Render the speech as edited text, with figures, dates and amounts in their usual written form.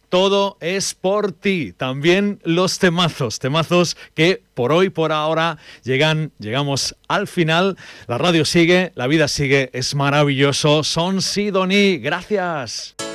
todo es por ti. También los temazos que por hoy, por ahora, llegamos al final. La radio sigue, la vida sigue, es maravilloso. Son Sidoní, gracias.